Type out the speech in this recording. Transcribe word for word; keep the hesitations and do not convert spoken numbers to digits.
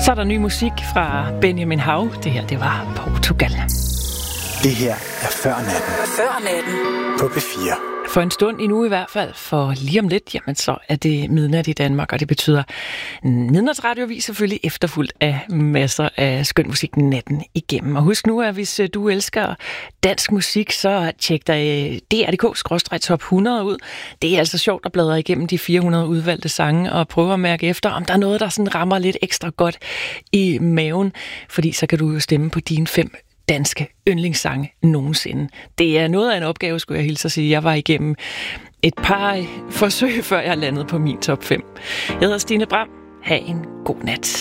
Så er der ny musik fra Benjamin Hav. Det her, det var Portugal. Det her er Før Natten. Før Natten. På P fire. For en stund endnu i hvert fald, for lige om lidt, jamen så er det midnat i Danmark, og det betyder midnatsradiovis selvfølgelig efterfulgt af masser af skøn musik natten igennem. Og husk nu, at hvis du elsker dansk musik, så tjek dig D R punktum D K top hundrede ud. Det er altså sjovt at bladre igennem de fire hundrede udvalgte sange og prøve at mærke efter, om der er noget, der sådan rammer lidt ekstra godt i maven, fordi så kan du jo stemme på dine fem danske yndlingssange nogensinde. Det er noget af en opgave, skulle jeg hilse at sige. Jeg var igennem et par forsøg, før jeg landede på min top fem. Jeg hedder Stine Bram. Ha' en god nat.